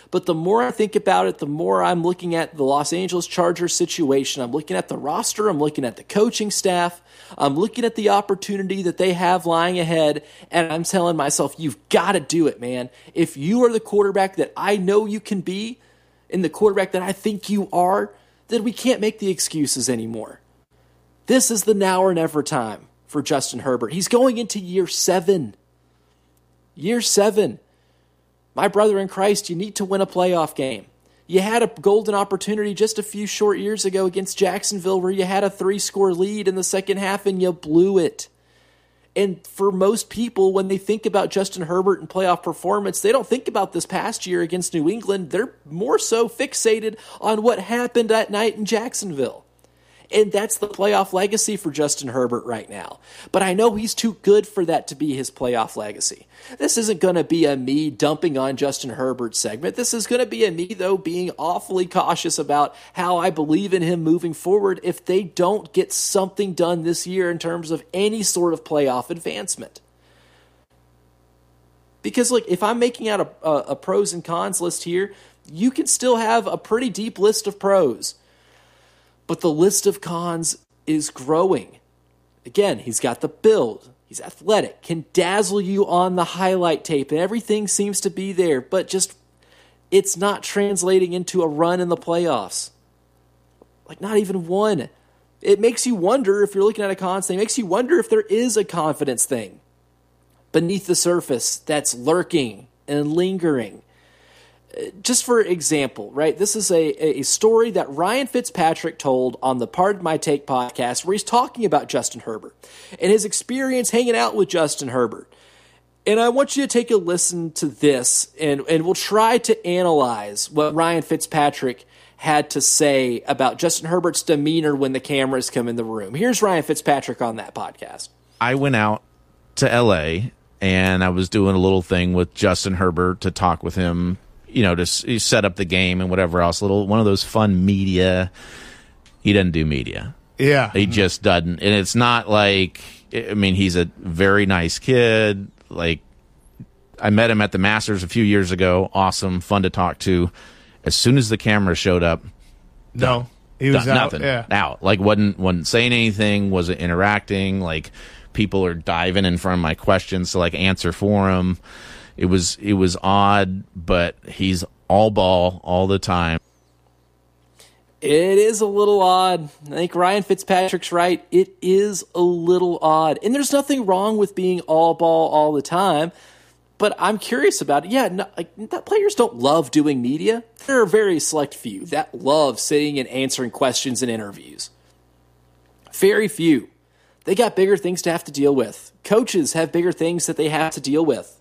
But the more I think about it, the more I'm looking at the Los Angeles Chargers situation. I'm looking at the roster. I'm looking at the coaching staff. I'm looking at the opportunity that they have lying ahead, and I'm telling myself, you've got to do it, man. If you are the quarterback that I know you can be and the quarterback that I think you are, then we can't make the excuses anymore. This is the now or never time for Justin Herbert. He's going into year 7. Year 7. My brother in Christ, you need to win a playoff game. You had a golden opportunity just a few short years ago against Jacksonville where you had a 3-score lead in the second half and you blew it. And for most people, when they think about Justin Herbert and playoff performance, they don't think about this past year against New England. They're more so fixated on what happened that night in Jacksonville. And that's the playoff legacy for Justin Herbert right now. But I know he's too good for that to be his playoff legacy. This isn't going to be a me dumping on Justin Herbert segment. This is going to be a me, though, being awfully cautious about how I believe in him moving forward if they don't get something done this year in terms of any sort of playoff advancement. Because, look, if I'm making out a pros and cons list here, you can still have a pretty deep list of pros. But the list of cons is growing. Again, he's got the build. He's athletic, can dazzle you on the highlight tape, and everything seems to be there, but just it's not translating into a run in the playoffs. Like, not even one. It makes you wonder, if you're looking at a cons thing, it makes you wonder if there is a confidence thing beneath the surface that's lurking and lingering. Just for example, right, this is a story that Ryan Fitzpatrick told on the Pardon My Take podcast where he's talking about Justin Herbert and his experience hanging out with Justin Herbert. And I want you to take a listen to this, and we'll try to analyze what Ryan Fitzpatrick had to say about Justin Herbert's demeanor when the cameras come in the room. Here's Ryan Fitzpatrick on that podcast. I went out to L.A., and I was doing a little thing with Justin Herbert to talk with him, you know, to set up the game and whatever else. One of those fun media. He doesn't do media. Yeah. He just doesn't. And it's not like, I mean, he's a very nice kid. Like, I met him at the Masters a few years ago. Awesome. Fun to talk to. As soon as the camera showed up, no. He was out. Nothing. Yeah. Out. Like, wasn't saying anything, wasn't interacting. Like, people are diving in front of my questions to, like, answer for him. It was odd, but he's all ball all the time. It is a little odd. I think Ryan Fitzpatrick's right. It is a little odd. And there's nothing wrong with being all ball all the time, but I'm curious about it. Yeah, players don't love doing media. There are a very select few that love sitting and answering questions in interviews. Very few. They got bigger things to have to deal with. Coaches have bigger things that they have to deal with.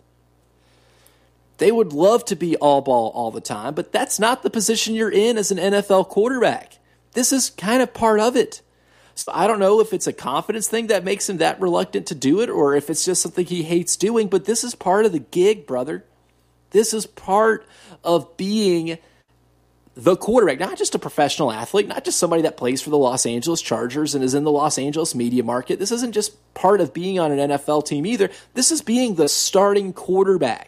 They would love to be all ball all the time, but that's not the position you're in as an NFL quarterback. This is kind of part of it. So I don't know if it's a confidence thing that makes him that reluctant to do it or if it's just something he hates doing, but this is part of the gig, brother. This is part of being the quarterback, not just a professional athlete, not just somebody that plays for the Los Angeles Chargers and is in the Los Angeles media market. This isn't just part of being on an NFL team either. This is being the starting quarterback.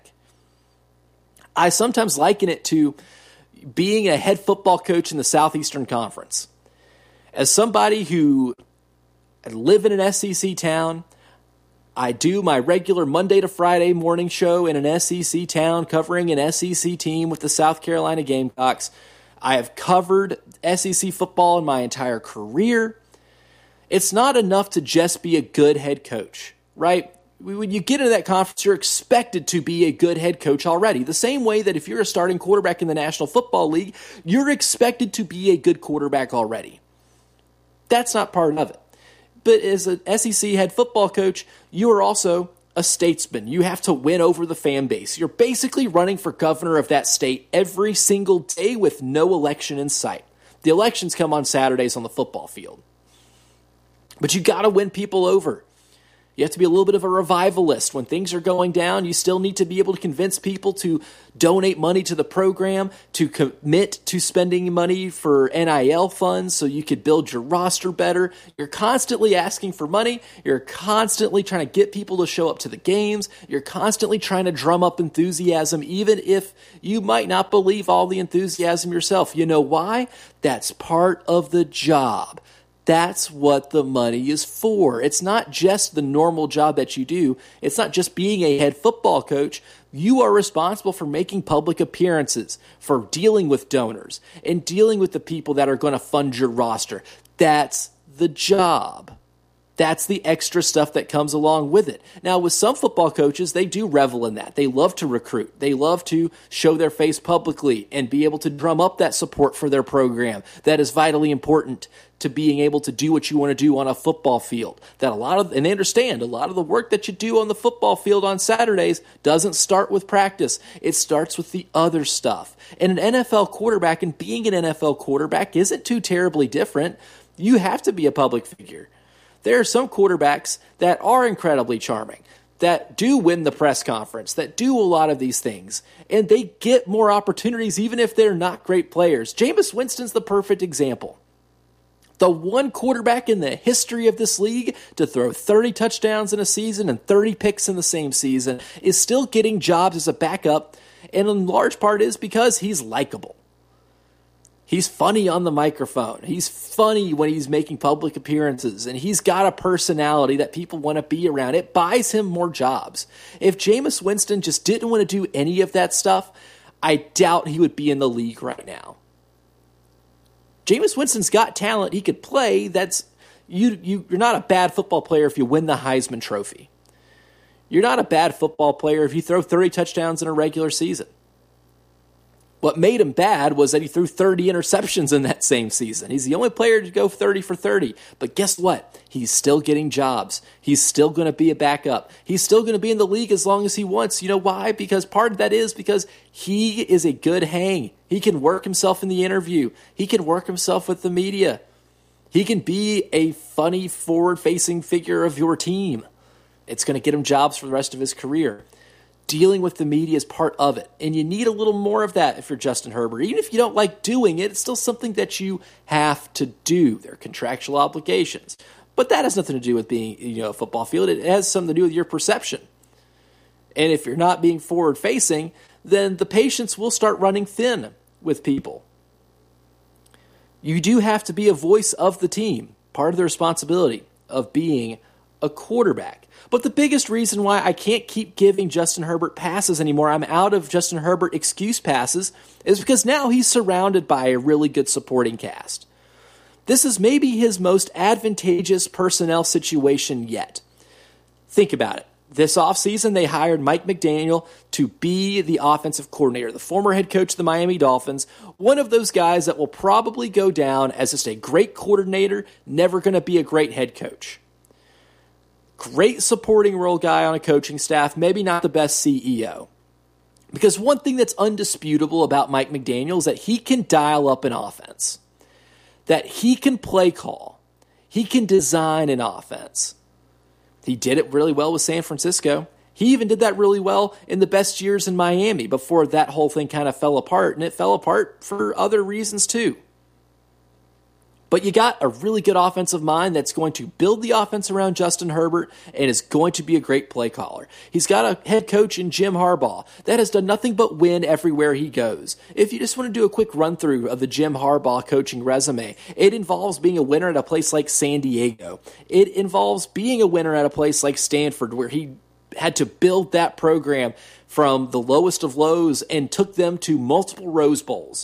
I sometimes liken it to being a head football coach in the Southeastern Conference. As somebody who live in an SEC town, I do my regular Monday to Friday morning show in an SEC town covering an SEC team with the South Carolina Gamecocks. I have covered SEC football in my entire career. It's not enough to just be a good head coach, right? When you get into that conference, you're expected to be a good head coach already. The same way that if you're a starting quarterback in the National Football League, you're expected to be a good quarterback already. That's not part of it. But as an SEC head football coach, you are also a statesman. You have to win over the fan base. You're basically running for governor of that state every single day with no election in sight. The elections come on Saturdays on the football field. But you got to win people over. You have to be a little bit of a revivalist. When things are going down, you still need to be able to convince people to donate money to the program, to commit to spending money for NIL funds so you could build your roster better. You're constantly asking for money. You're constantly trying to get people to show up to the games. You're constantly trying to drum up enthusiasm, even if you might not believe all the enthusiasm yourself. You know why? That's part of the job. That's what the money is for. It's not just the normal job that you do. It's not just being a head football coach. You are responsible for making public appearances, for dealing with donors, and dealing with the people that are going to fund your roster. That's the job. That's the extra stuff that comes along with it. Now, with some football coaches, they do revel in that. They love to recruit. They love to show their face publicly and be able to drum up that support for their program. That is vitally important to being able to do what you want to do on a football field. And they understand a lot of the work that you do on the football field on Saturdays doesn't start with practice. It starts with the other stuff. And an NFL quarterback and being an NFL quarterback isn't too terribly different. You have to be a public figure. There are some quarterbacks that are incredibly charming, that do win the press conference, that do a lot of these things, and they get more opportunities even if they're not great players. Jameis Winston's the perfect example. The one quarterback in the history of this league to throw 30 touchdowns in a season and 30 picks in the same season is still getting jobs as a backup, and in large part is because he's likable. He's funny on the microphone. He's funny when he's making public appearances, and he's got a personality that people want to be around. It buys him more jobs. If Jameis Winston just didn't want to do any of that stuff, I doubt he would be in the league right now. Jameis Winston's got talent. He could play. You're not a bad football player if you win the Heisman Trophy. You're not a bad football player if you throw 30 touchdowns in a regular season. What made him bad was that he threw 30 interceptions in that same season. He's the only player to go 30 for 30. But guess what? He's still getting jobs. He's still going to be a backup. He's still going to be in the league as long as he wants. You know why? Because part of that is because he is a good hang. He can work himself in the interview. He can work himself with the media. He can be a funny, forward-facing figure of your team. It's going to get him jobs for the rest of his career. Dealing with the media is part of it, and you need a little more of that if you're Justin Herbert. Even if you don't like doing it, it's still something that you have to do. There are contractual obligations. But that has nothing to do with being a football field. It has something to do with your perception. And if you're not being forward-facing, then the patience will start running thin with people. You do have to be a voice of the team, part of the responsibility of being a quarterback. But the biggest reason why I can't keep giving Justin Herbert passes anymore, I'm out of Justin Herbert excuse passes, is because now he's surrounded by a really good supporting cast. This is maybe his most advantageous personnel situation yet. Think about it. This offseason, they hired Mike McDaniel to be the offensive coordinator, the former head coach of the Miami Dolphins, one of those guys that will probably go down as just a great coordinator, never going to be a great head coach. Great supporting role guy on a coaching staff, maybe not the best CEO. Because one thing that's undisputable about Mike McDaniel is that he can dial up an offense. That he can play call. He can design an offense. He did it really well with San Francisco. He even did that really well in the best years in Miami before that whole thing kind of fell apart. And it fell apart for other reasons too. But you got a really good offensive mind that's going to build the offense around Justin Herbert and is going to be a great play caller. He's got a head coach in Jim Harbaugh that has done nothing but win everywhere he goes. If you just want to do a quick run through of the Jim Harbaugh coaching resume, it involves being a winner at a place like San Diego. It involves being a winner at a place like Stanford, where he had to build that program from the lowest of lows and took them to multiple Rose Bowls.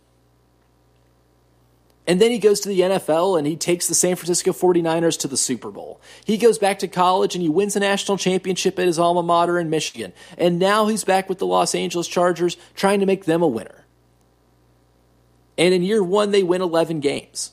And then he goes to the NFL and he takes the San Francisco 49ers to the Super Bowl. He goes back to college and he wins a national championship at his alma mater in Michigan. And now he's back with the Los Angeles Chargers trying to make them a winner. And in year one, they win 11 games.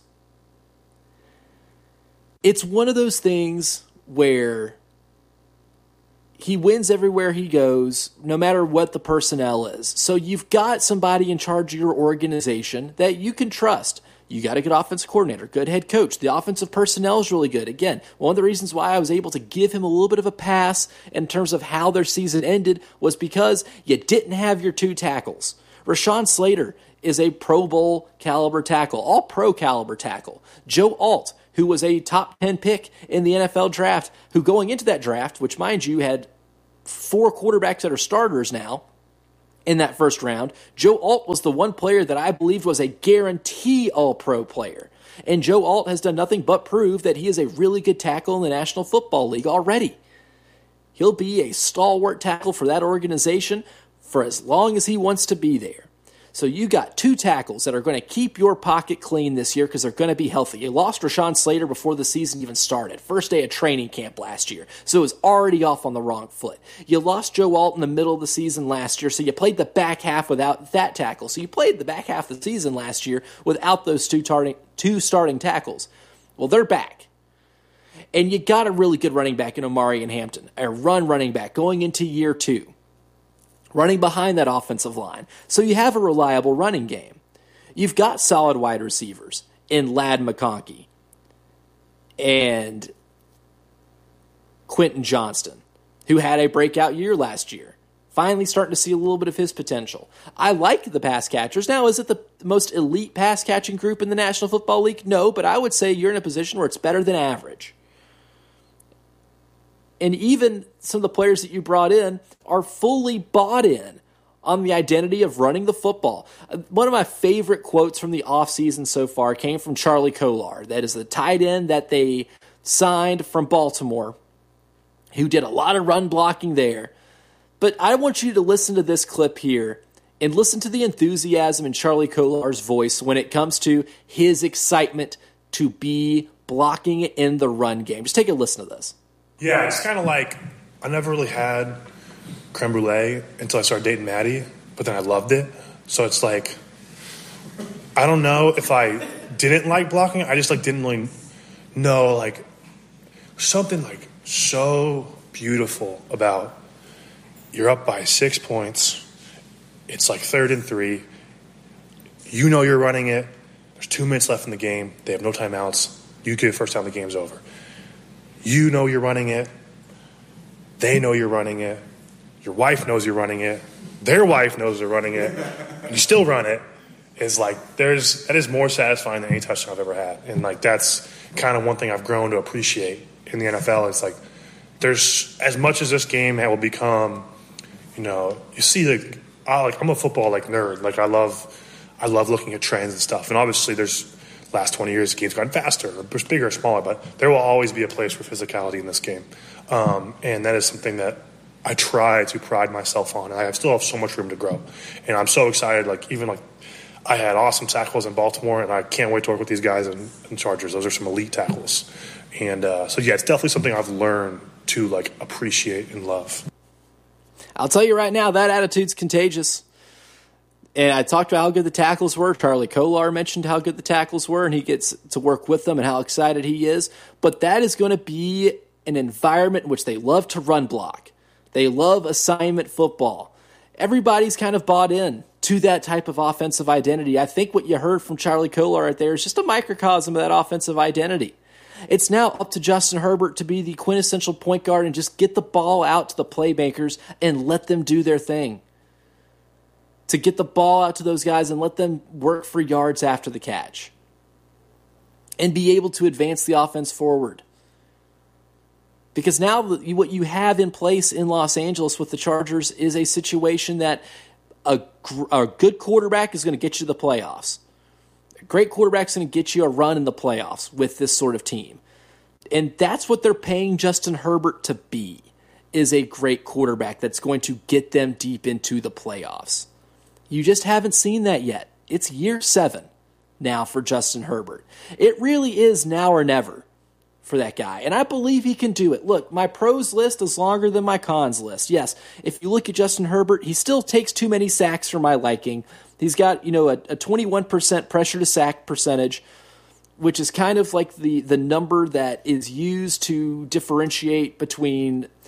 It's one of those things where he wins everywhere he goes, no matter what the personnel is. So you've got somebody in charge of your organization that you can trust. You got a good offensive coordinator, good head coach. The offensive personnel is really good. Again, one of the reasons why I was able to give him a little bit of a pass in terms of how their season ended was because you didn't have your 2 tackles. Rashawn Slater is a Pro Bowl caliber tackle, all pro caliber tackle. Joe Alt, who was a top 10 pick in the NFL draft, who going into that draft, which mind you had 4 quarterbacks that are starters now, in that first round, Joe Alt was the one player that I believed was a guarantee All-Pro player. And Joe Alt has done nothing but prove that he is a really good tackle in the National Football League already. He'll be a stalwart tackle for that organization for as long as he wants to be there. So you got 2 tackles that are going to keep your pocket clean this year because they're going to be healthy. You lost Rashawn Slater before the season even started. First day of training camp last year. So it was already off on the wrong foot. You lost Joe Alt in the middle of the season last year, so you played the back half without that tackle. So you played the back half of the season last year without those two starting tackles. Well, they're back. And you got a really good running back in Omari and Hampton, a running back going into year 2. Running behind that offensive line. So you have a reliable running game. You've got solid wide receivers in Ladd McConkey and Quentin Johnston, who had a breakout year last year. Finally starting to see a little bit of his potential. I like the pass catchers. Now, is it the most elite pass catching group in the National Football League? No, but I would say you're in a position where it's better than average. And even some of the players that you brought in are fully bought in on the identity of running the football. One of my favorite quotes from the offseason so far came from Charlie Kolar. That is the tight end that they signed from Baltimore, who did a lot of run blocking there. But I want you to listen to this clip here and listen to the enthusiasm in Charlie Kolar's voice when it comes to his excitement to be blocking in the run game. Just take a listen to this. Yeah, it's kind of like I never really had creme brulee until I started dating Maddie, but then I loved it. So it's like, I don't know if I didn't like blocking. I just didn't really know something so beautiful about you're up by 6 points. It's 3rd and 3. You know you're running it. There's 2 minutes left in the game. They have no timeouts. You get it first time the game's over. You know you're running it. They know you're running it. Your wife knows you're running it. Their wife knows they're running it. And you still run it. That is more satisfying than any touchdown I've ever had. And that's kind of one thing I've grown to appreciate in the NFL. It's there's as much as this game will become, you see I'm a football nerd. I love looking at trends and stuff. And obviously there's last 20 years, the game's gotten faster, or bigger or smaller, but there will always be a place for physicality in this game. And that is something that I try to pride myself on. And I still have so much room to grow. And I'm so excited, I had awesome tackles in Baltimore, and I can't wait to work with these guys in Chargers. Those are some elite tackles. And it's definitely something I've learned to appreciate and love. I'll tell you right now, that attitude's contagious. And I talked about how good the tackles were. Charlie Kolar mentioned how good the tackles were, and he gets to work with them and how excited he is. But that is going to be an environment in which they love to run block. They love assignment football. Everybody's kind of bought in to that type of offensive identity. I think what you heard from Charlie Kolar right there is just a microcosm of that offensive identity. It's now up to Justin Herbert to be the quintessential point guard and just get the ball out to the playmakers and let them do their thing. To get the ball out to those guys and let them work for yards after the catch. And be able to advance the offense forward. Because now what you have in place in Los Angeles with the Chargers is a situation that a good quarterback is going to get you to the playoffs. A great quarterback is going to get you a run in the playoffs with this sort of team. And that's what they're paying Justin Herbert to be, is a great quarterback that's going to get them deep into the playoffs. You just haven't seen that yet. It's year 7 now for Justin Herbert. It really is now or never for that guy. And I believe he can do it. Look, my pros list is longer than my cons list. Yes, if you look at Justin Herbert, he still takes too many sacks for my liking. He's got, a 21% pressure to sack percentage, which is kind of like the number that is used to differentiate between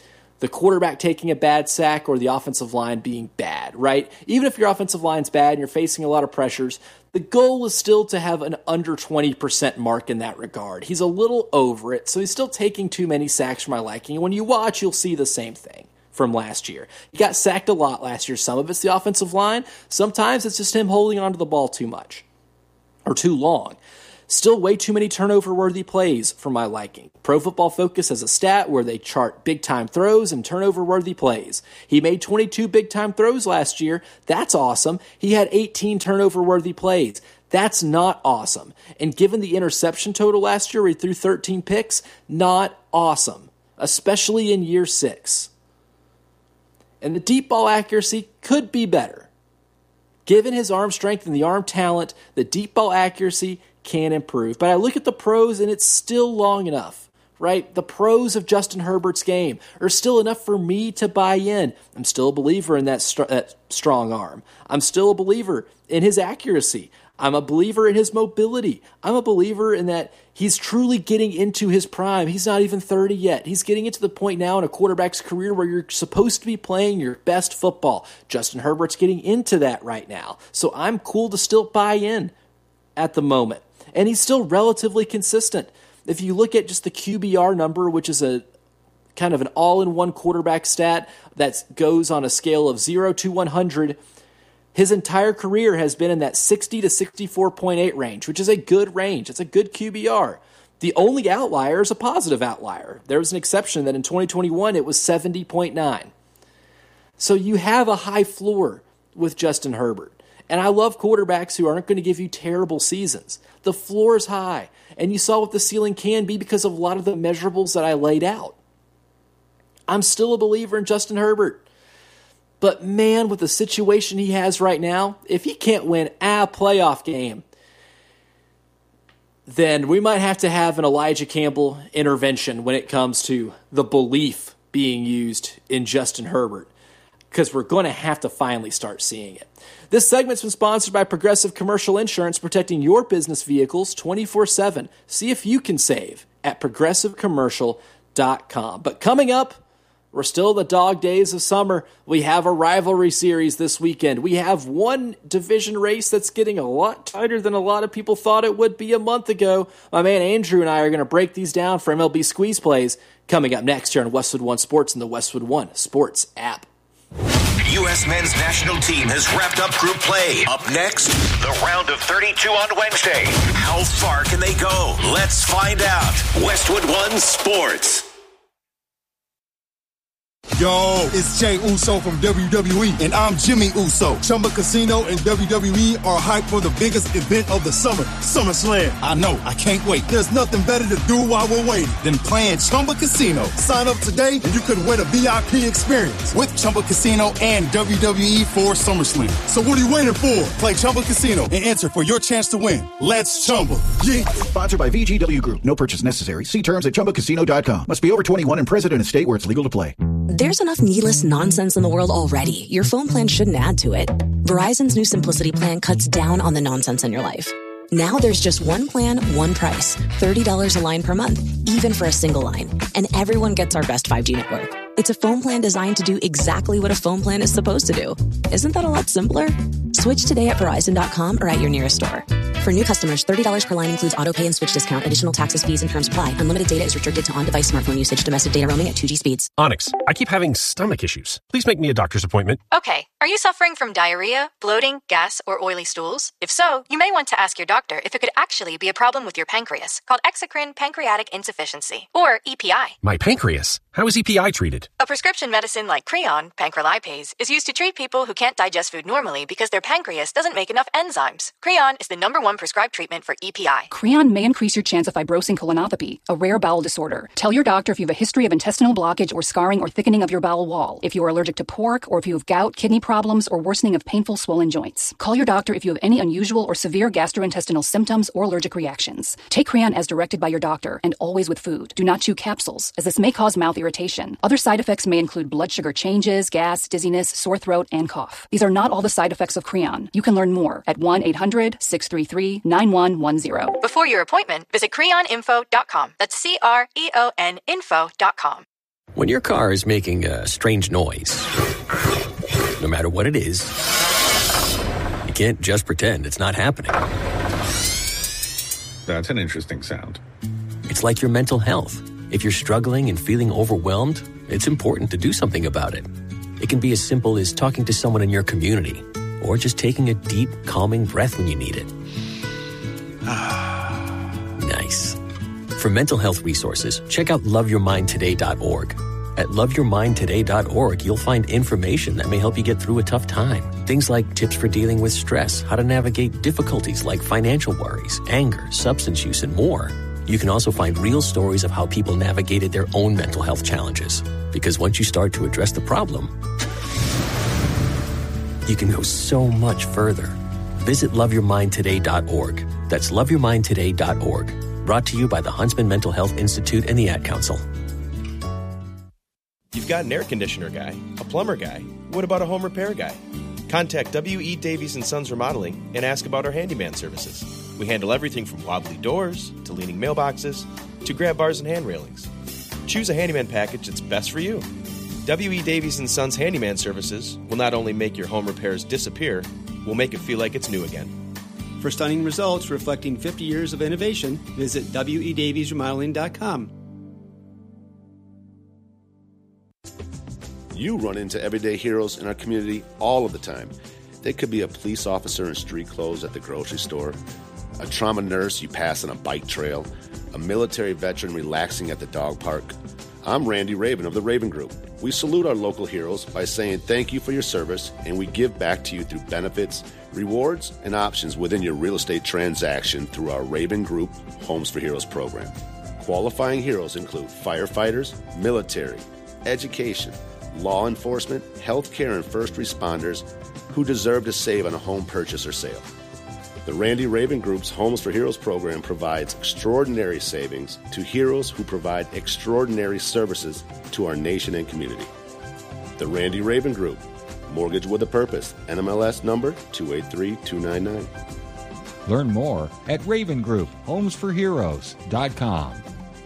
the quarterback taking a bad sack or the offensive line being bad, right? Even if your offensive line's bad and you're facing a lot of pressures, the goal is still to have an under 20% mark in that regard. He's a little over it, so he's still taking too many sacks for my liking. And when you watch, you'll see the same thing from last year. He got sacked a lot last year. Some of it's the offensive line. Sometimes it's just him holding onto the ball too much or too long. Still way too many turnover-worthy plays for my liking. Pro Football Focus has a stat where they chart big-time throws and turnover-worthy plays. He made 22 big-time throws last year. That's awesome. He had 18 turnover-worthy plays. That's not awesome. And given the interception total last year, where he threw 13 picks, not awesome, especially in year 6. And the deep ball accuracy could be better. Given his arm strength and the arm talent, the deep ball accuracy can improve. But I look at the pros and it's still long enough, right? The pros of Justin Herbert's game are still enough for me to buy in. I'm still a believer in that strong arm. I'm still a believer in his accuracy. I'm a believer in his mobility. I'm a believer in that he's truly getting into his prime. He's not even 30 yet. He's getting into the point now in a quarterback's career where you're supposed to be playing your best football. Justin Herbert's getting into that right now. So I'm cool to still buy in at the moment. And he's still relatively consistent. If you look at just the QBR number, which is a kind of an all-in-one quarterback stat that goes on a scale of 0 to 100, his entire career has been in that 60 to 64.8 range, which is a good range. It's a good QBR. The only outlier is a positive outlier. There was an exception that in 2021 it was 70.9. So you have a high floor with Justin Herbert. And I love quarterbacks who aren't going to give you terrible seasons. The floor is high, and you saw what the ceiling can be because of a lot of the measurables that I laid out. I'm still a believer in Justin Herbert. But man, with the situation he has right now, if he can't win a playoff game, then we might have to have an Elijah Campbell intervention when it comes to the belief being used in Justin Herbert, because we're going to have to finally start seeing it. This segment's been sponsored by Progressive Commercial Insurance, protecting your business vehicles 24/7. See if you can save at progressivecommercial.com. But coming up, we're still in the dog days of summer. We have a rivalry series this weekend. We have one division race that's getting a lot tighter than a lot of people thought it would be a month ago. My man Andrew and I are going to break these down for MLB Squeeze Plays coming up next here on Westwood One Sports and the Westwood One Sports app. U.S. men's national team has wrapped up group play. Up next, the round of 32 on Wednesday. How far can they go? Let's find out. Westwood One Sports. Yo, it's Jay Uso from WWE, and I'm Jimmy Uso. Chumba Casino and WWE are hyped for the biggest event of the summer, SummerSlam. I know, I can't wait. There's nothing better to do while we're waiting than playing Chumba Casino. Sign up today, and you could win a VIP experience with Chumba Casino and WWE for SummerSlam. So what are you waiting for? Play Chumba Casino and enter for your chance to win. Let's Chumba. Yeah. Sponsored by VGW Group. No purchase necessary. See terms at ChumbaCasino.com. Must be over 21 and present in a state where it's legal to play. There's enough needless nonsense in the world already. Your phone plan shouldn't add to it. Verizon's new Simplicity plan cuts down on the nonsense in your life. Now there's just one plan, one price. $30 a line per month, even for a single line. And everyone gets our best 5G network. It's a phone plan designed to do exactly what a phone plan is supposed to do. Isn't that a lot simpler? Switch today at Verizon.com or at your nearest store. For new customers, $30 per line includes auto pay and switch discount. Additional taxes, fees, and terms apply. Unlimited data is restricted to on-device smartphone usage. Domestic data roaming at 2G speeds. Onyx, I keep having stomach issues. Please make me a doctor's appointment. Okay. Are you suffering from diarrhea, bloating, gas, or oily stools? If so, you may want to ask your doctor if it could actually be a problem with your pancreas, called exocrine pancreatic insufficiency, or EPI. My pancreas? How is EPI treated? A prescription medicine like Creon, pancrelipase, is used to treat people who can't digest food normally because their pancreas doesn't make enough enzymes. Creon is the #1 prescribed treatment for EPI. Creon may increase your chance of fibrosing colonopathy, a rare bowel disorder. Tell your doctor if you have a history of intestinal blockage or scarring or thickening of your bowel wall, if you are allergic to pork, or if you have gout, kidney problems, or worsening of painful swollen joints. Call your doctor if you have any unusual or severe gastrointestinal symptoms or allergic reactions. Take Creon as directed by your doctor, and always with food. Do not chew capsules, as this may cause mouth irritation. Other side effects may include blood sugar changes, gas, dizziness, sore throat, and cough. These are not all the side effects of Creon. You can learn more at 1-800-633-9110. Before your appointment, visit creoninfo.com. That's CREON info.com. When your car is making a strange noise, no matter what it is, you can't just pretend it's not happening. That's an interesting sound. It's like your mental health. If you're struggling and feeling overwhelmed, it's important to do something about it. It can be as simple as talking to someone in your community, or just taking a deep, calming breath when you need it. Nice. For mental health resources, check out loveyourmindtoday.org. At loveyourmindtoday.org, you'll find information that may help you get through a tough time. Things like tips for dealing with stress, how to navigate difficulties like financial worries, anger, substance use, and more. You can also find real stories of how people navigated their own mental health challenges. Because once you start to address the problem, you can go so much further. Visit loveyourmindtoday.org. That's loveyourmindtoday.org. Brought to you by the Huntsman Mental Health Institute and the Ad Council. You've got an air conditioner guy, a plumber guy. What about a home repair guy? Contact W.E. Davies & Sons Remodeling and ask about our handyman services. We handle everything from wobbly doors to leaning mailboxes to grab bars and hand railings. Choose a handyman package that's best for you. W.E. Davies & Sons Handyman Services will not only make your home repairs disappear, we'll make it feel like it's new again. For stunning results reflecting 50 years of innovation, visit WEDaviesRemodeling.com. You run into everyday heroes in our community all of the time. They could be a police officer in street clothes at the grocery store, a trauma nurse you pass on a bike trail, a military veteran relaxing at the dog park. I'm Randy Raven of the Raven Group. We salute our local heroes by saying thank you for your service, and we give back to you through benefits, rewards, and options within your real estate transaction through our Raven Group Homes for Heroes program. Qualifying heroes include firefighters, military, education, law enforcement, healthcare, and first responders who deserve to save on a home purchase or sale. The Randy Raven Group's Homes for Heroes program provides extraordinary savings to heroes who provide extraordinary services to our nation and community. The Randy Raven Group, Mortgage with a Purpose, NMLS number 283299. Learn more at RavenGroupHomesForHeroes.com.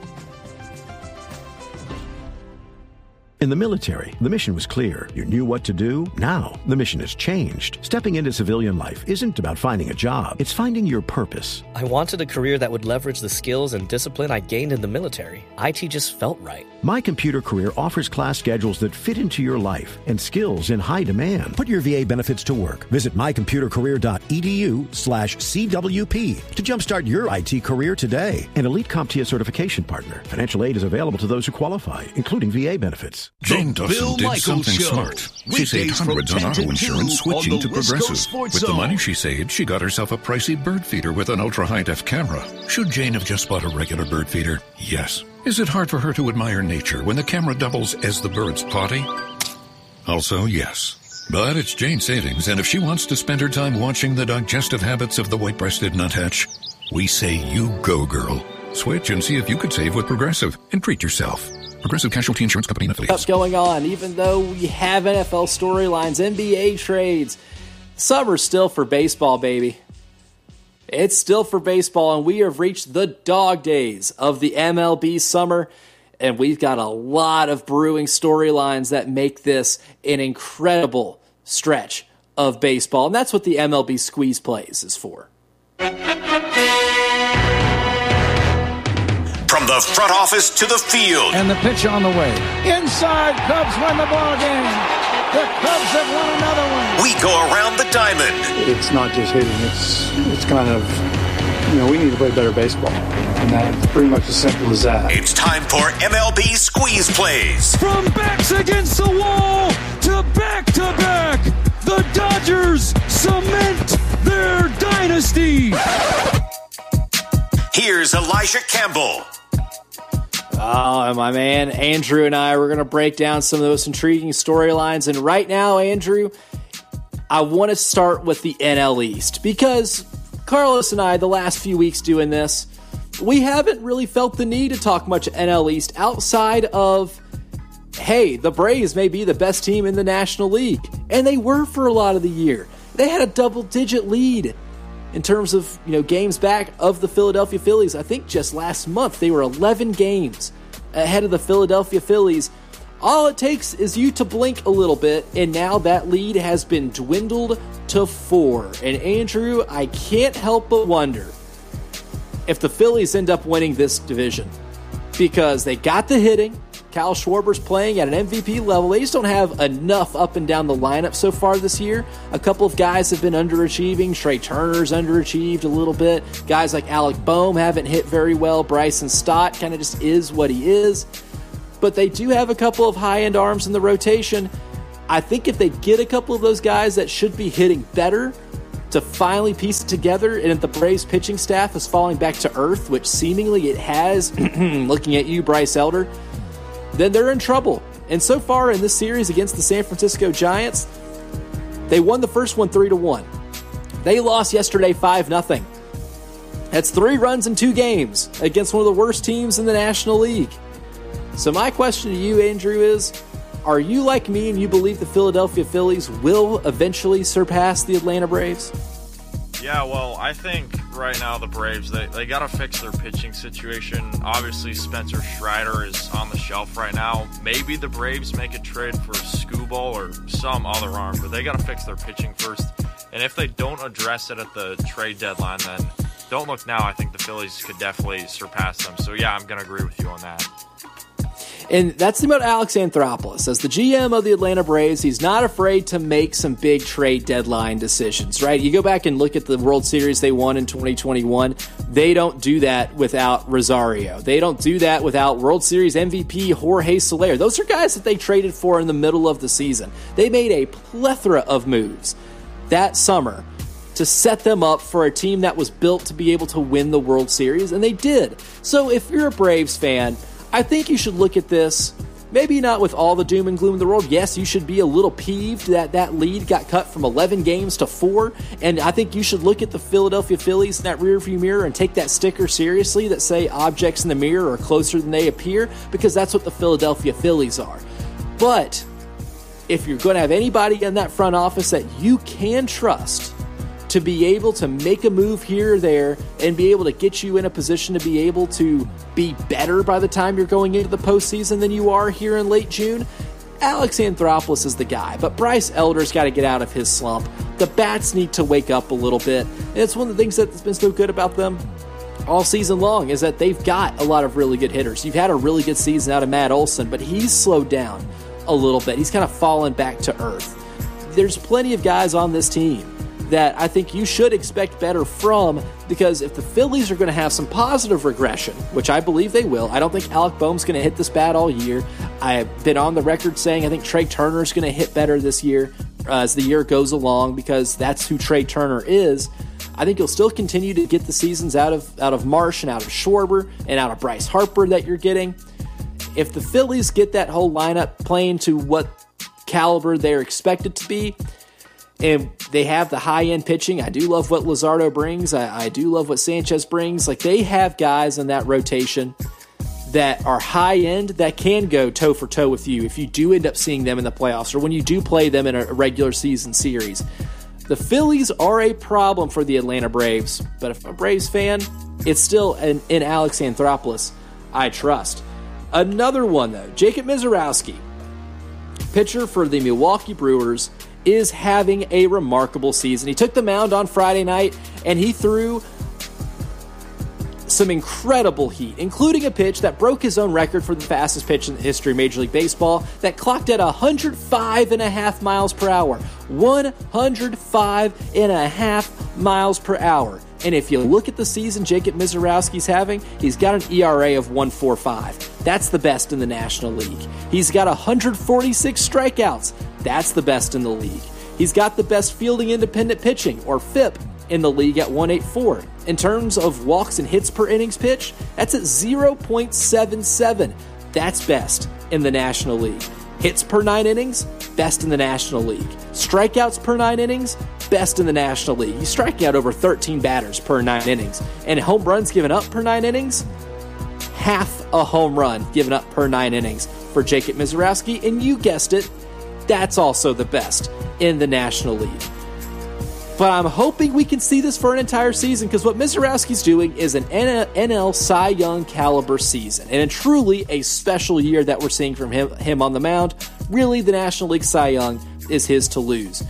In the military, the mission was clear. You knew what to do. Now, the mission has changed. Stepping into civilian life isn't about finding a job. It's finding your purpose. I wanted a career that would leverage the skills and discipline I gained in the military. IT just felt right. My Computer Career offers class schedules that fit into your life and skills in high demand. Put your VA benefits to work. Visit mycomputercareer.edu/CWP to jumpstart your IT career today. An Elite CompTIA certification partner. Financial aid is available to those who qualify, including VA benefits. Jane Dawson did something smart. She saved hundreds on auto insurance switching to Progressive. With the money she saved, she got herself a pricey bird feeder with an ultra-high-def camera. Should Jane have just bought a regular bird feeder? Yes. Is it hard for her to admire nature when the camera doubles as the bird's potty? Also, yes. But it's Jane's savings, and if she wants to spend her time watching the digestive habits of the white-breasted nuthatch, we say you go, girl. Switch and see if you could save with Progressive and treat yourself. Progressive Casualty Insurance Company and affiliates. What's going on? Even though we have NFL storylines, NBA trades, summer's still for baseball, baby. It's still for baseball, and we have reached the dog days of the MLB summer, and we've got a lot of brewing storylines that make this an incredible stretch of baseball, and that's what the MLB Squeeze Plays is for. From the front office to the field. And the pitch on the way. Inside, Cubs win the ball game. The Cubs have won another one. We go around the diamond. It's not just hitting. It's kind of, we need to play better baseball. And that's pretty much as simple as that. It's time for MLB Squeeze Plays. From backs against the wall to back, the Dodgers cement their dynasty. Here's Elijah Campbell. Oh, my man, Andrew and I, we're going to break down some of those intriguing storylines. And right now, Andrew, I want to start with the NL East. Because Carlos and I, the last few weeks doing this, we haven't really felt the need to talk much NL East outside of, hey, the Braves may be the best team in the National League. And they were for a lot of the year. They had a double-digit lead in terms of, games back of the Philadelphia Phillies. I think just last month they were 11 games ahead of the Philadelphia Phillies All it takes is you to blink a little bit, and now that lead has been dwindled to 4. And Andrew, I can't help but wonder if the Phillies end up winning this division, because they got the hitting. Kyle Schwarber's playing at an MVP level. They just don't have enough up and down the lineup so far this year. A couple of guys have been underachieving. Trey Turner's underachieved a little bit. Guys like Alec Boehm haven't hit very well. Bryson Stott kind of just is what he is. But they do have a couple of high-end arms in the rotation. I think if they get a couple of those guys that should be hitting better to finally piece it together, and if the Braves pitching staff is falling back to earth, which seemingly it has, looking at you, Bryce Elder, then they're in trouble. And so far in this series against the San Francisco Giants, they won the first one 3-1. They lost yesterday 5-0. That's 3 runs in 2 games against one of the worst teams in the National League. So my question to you, Andrew, is, are you like me and you believe the Philadelphia Phillies will eventually surpass the Atlanta Braves? Yeah, well, I think right now the Braves, they got to fix their pitching situation. Obviously, Spencer Strider is on the shelf right now. Maybe the Braves make a trade for Skubal or some other arm, but they got to fix their pitching first. And if they don't address it at the trade deadline, then don't look now. I think the Phillies could definitely surpass them. So, yeah, I'm going to agree with you on that. And that's the thing about Alex Anthopoulos. As the GM of the Atlanta Braves, he's not afraid to make some big trade deadline decisions, right? You go back and look at the World Series they won in 2021. They don't do that without Rosario. They don't do that without World Series MVP Jorge Soler. Those are guys that they traded for in the middle of the season. They made a plethora of moves that summer to set them up for a team that was built to be able to win the World Series, and they did. So if you're a Braves fan, I think you should look at this, maybe not with all the doom and gloom in the world. Yes, you should be a little peeved that that lead got cut from 11 games to 4, and I think you should look at the Philadelphia Phillies in that rearview mirror and take that sticker seriously that say objects in the mirror are closer than they appear, because that's what the Philadelphia Phillies are. But if you're going to have anybody in that front office that you can trust to be able to make a move here or there and be able to get you in a position to be able to be better by the time you're going into the postseason than you are here in late June, Alex Anthopoulos is the guy. But Bryce Elder's got to get out of his slump. The bats need to wake up a little bit. And it's one of the things that's been so good about them all season long is that they've got a lot of really good hitters. You've had a really good season out of Matt Olson, but he's slowed down a little bit. He's kind of fallen back to earth. There's plenty of guys on this team that I think you should expect better from, because if the Phillies are going to have some positive regression, which I believe they will, I don't think Alec Boehm's going to hit this bat all year. I've been on the record saying I think Trey Turner's going to hit better this year as the year goes along, because that's who Trey Turner is. I think you'll still continue to get the seasons out of Marsh and out of Schwarber and out of Bryce Harper that you're getting. If the Phillies get that whole lineup playing to what caliber they're expected to be, and they have the high-end pitching. I do love what Luzardo brings. I do love what Sanchez brings. Like, they have guys in that rotation that are high-end that can go toe-for-toe with you if you do end up seeing them in the playoffs or when you do play them in a regular season series. The Phillies are a problem for the Atlanta Braves, but if I'm a Braves fan, it's still in Alex Anthopoulos I trust. Another one, though, Jacob Misiorowski, pitcher for the Milwaukee Brewers, is having a remarkable season. He took the mound on Friday night, and he threw some incredible heat, including a pitch that broke his own record for the fastest pitch in the history of Major League Baseball that clocked at 105.5 miles per hour. 105.5 miles per hour. And if you look at the season Jacob Misiorowski's having, he's got an ERA of 1.45. That's the best in the National League. He's got 146 strikeouts. That's the best in the league. He's got the best fielding independent pitching, or FIP, in the league at 184. In terms of walks and hits per innings pitch, that's at 0.77. That's best in the National League. Hits per 9 innings, best in the National League. Strikeouts per 9 innings, best in the National League. He's striking out over 13 batters per 9 innings. And home runs given up per 9 innings, half a home run given up per 9 innings for Jacob Misiorowski. And you guessed it, that's also the best in the National League. But I'm hoping we can see this for an entire season, because what Misiorowski's doing is an NL Cy Young caliber season, and truly a special year that we're seeing from him on the mound. Really, the National League Cy Young is his to lose.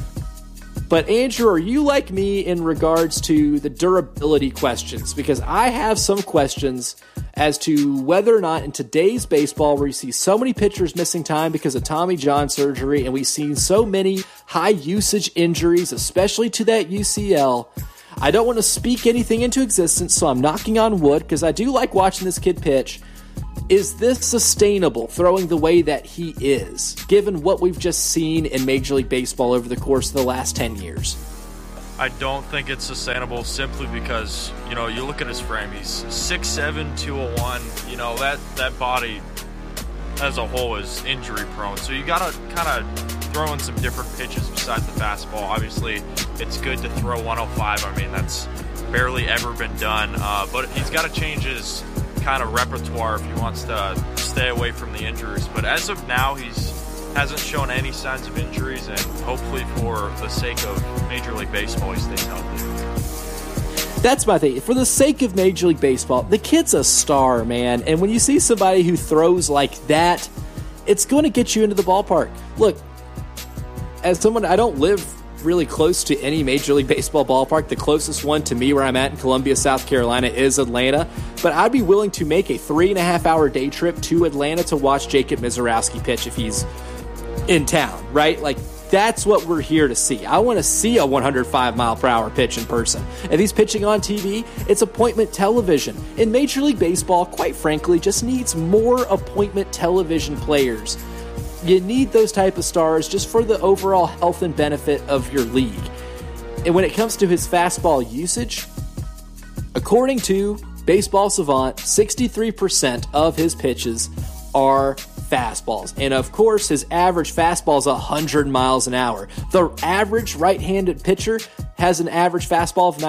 But Andrew, are you like me in regards to the durability questions? Because I have some questions as to whether or not in today's baseball, where you see so many pitchers missing time because of Tommy John surgery, and we've seen so many high usage injuries, especially to that UCL, I don't want to speak anything into existence, so I'm knocking on wood, because I do like watching this kid pitch. Is this sustainable, throwing the way that he is, given what we've just seen in Major League Baseball over the course of the last 10 years? I don't think it's sustainable, simply because, you look at his frame. He's 6'7", 201. That body as a whole is injury prone. So you got to kind of throw in some different pitches besides the fastball. Obviously, it's good to throw 105. I mean, that's barely ever been done. But he's got to change his kind of repertoire if he wants to stay away from the injuries. But as of now, hasn't shown any signs of injuries, and hopefully for the sake of Major League Baseball, he stays healthy. That's my thing. For the sake of Major League Baseball, the kid's a star, man. And when you see somebody who throws like that, it's going to get you into the ballpark. Look, as someone, I don't live really close to any Major League Baseball ballpark. The closest one to me where I'm at in Columbia, South Carolina is Atlanta. But I'd be willing to make a 3.5-hour day trip to Atlanta to watch Jacob Misiorowski pitch if he's in town, right? Like, that's what we're here to see. I want to see a 105-mile-per-hour pitch in person. If he's pitching on TV, it's appointment television. And Major League Baseball, quite frankly, just needs more appointment television players. You need those type of stars just for the overall health and benefit of your league. And when it comes to his fastball usage, according to Baseball Savant, 63% of his pitches are fastballs. And of course, his average fastball is 100 miles an hour. The average right-handed pitcher has an average fastball of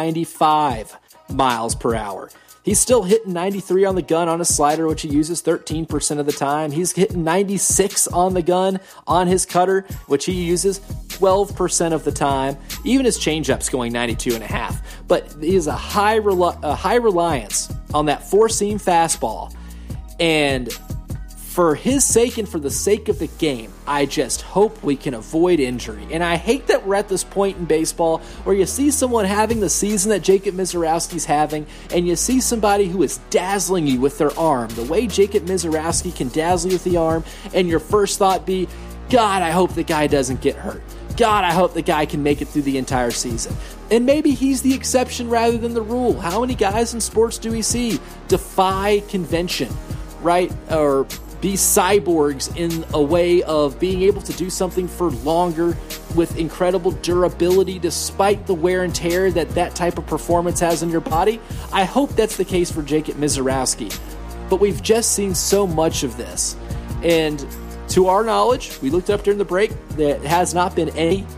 95 miles per hour. He's still hitting 93 on the gun on a slider, which he uses 13% of the time. He's hitting 96 on the gun on his cutter, which he uses 12% of the time. Even his changeup's going 92.5. But he has a high reliance on that four-seam fastball. And for his sake and for the sake of the game, I just hope we can avoid injury. And I hate that we're at this point in baseball where you see someone having the season that Jacob Misiorowski's having, and you see somebody who is dazzling you with their arm, the way Jacob Misiorowski can dazzle you with the arm, and your first thought be, God, I hope the guy doesn't get hurt. God, I hope the guy can make it through the entire season. And maybe he's the exception rather than the rule. How many guys in sports do we see defy convention, right? Or be cyborgs in a way of being able to do something for longer with incredible durability despite the wear and tear that type of performance has in your body? I hope that's the case for Jacob Misiorowski. But we've just seen so much of this. And to our knowledge, we looked up during the break, there has not been any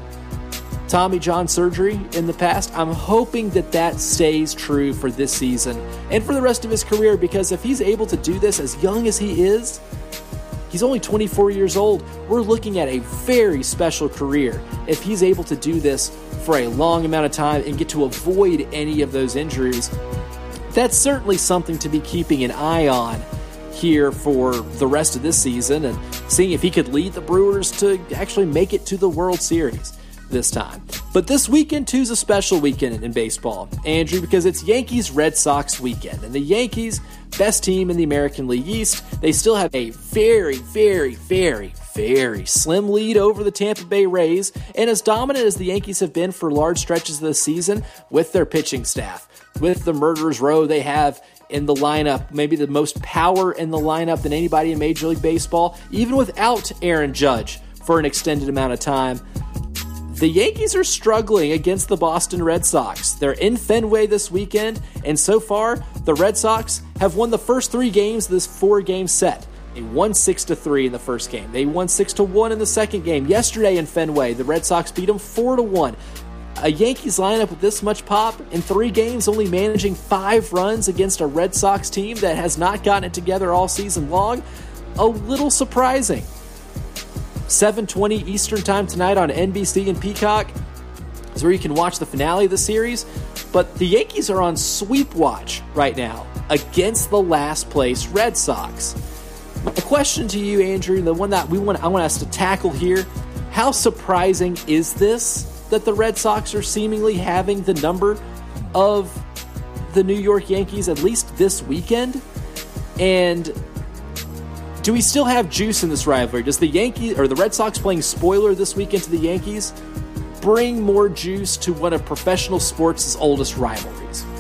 Tommy John surgery in the past. I'm hoping that stays true for this season and for the rest of his career, because if he's able to do this as young as he is, he's only 24 years old. We're looking at a very special career if he's able to do this for a long amount of time and get to avoid any of those injuries. That's certainly something to be keeping an eye on here for the rest of this season, and seeing if he could lead the Brewers to actually make it to the World Series this time. But this weekend too is a special weekend in baseball, Andrew, because it's Yankees-Red Sox weekend, and the Yankees, best team in the American League East, they still have a very, very, very, very slim lead over the Tampa Bay Rays, and as dominant as the Yankees have been for large stretches of the season with their pitching staff, with the murderer's row they have in the lineup, maybe the most power in the lineup than anybody in Major League Baseball, even without Aaron Judge for an extended amount of time. The Yankees are struggling against the Boston Red Sox. They're in Fenway this weekend, and so far, the Red Sox have won the first 3 games of this 4-game set. They won 6-3 in the first game. They won 6-1 in the second game. Yesterday in Fenway, the Red Sox beat them 4-1. A Yankees lineup with this much pop in 3 games, only managing 5 runs against a Red Sox team that has not gotten it together all season long, a little surprising. 7:20 Eastern Time tonight on NBC and Peacock. is where you can watch the finale of the series. But the Yankees are on sweep watch right now against the last place Red Sox. My question to you, Andrew, the one that I want us to tackle here, how surprising is this that the Red Sox are seemingly having the number of the New York Yankees, at least this weekend? And do we still have juice in this rivalry? Does the Red Sox playing spoiler this weekend to the Yankees bring more juice to one of professional sports' oldest rivalries?